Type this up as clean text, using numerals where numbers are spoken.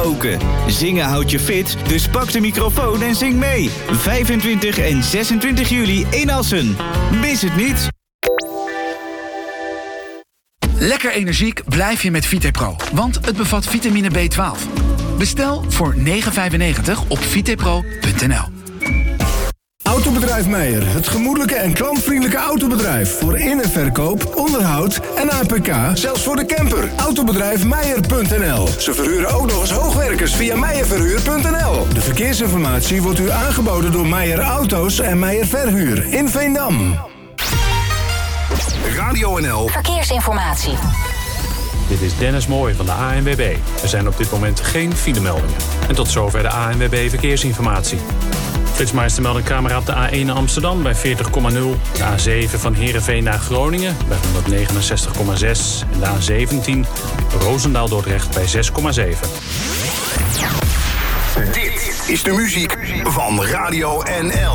karaoke. Zingen houdt je fit, dus pak de microfoon en zing mee. 25 en 26 juli in Assen. Mis het niet. Lekker energiek blijf je met VitePro, want het bevat vitamine B12. Bestel voor €9,95 op vitepro.nl. Autobedrijf Meijer, het gemoedelijke en klantvriendelijke autobedrijf. Voor in- en verkoop, onderhoud en APK, zelfs voor de camper. Autobedrijf Meijer.nl. Ze verhuren ook nog eens hoogwerkers via meijerverhuur.nl. De verkeersinformatie wordt u aangeboden door Meijer Auto's en Meijer Verhuur in Veendam. Radio NL Verkeersinformatie. Dit is Dennis Mooij van de ANWB. Er zijn op dit moment geen filemeldingen. En tot zover de ANWB Verkeersinformatie. Flitsmeister meldt een camera op de A1 naar Amsterdam bij 40,0. De A7 van Heerenveen naar Groningen bij 169,6. En de A17 Roosendaal-Dordrecht bij 6,7. Dit is de muziek van Radio NL.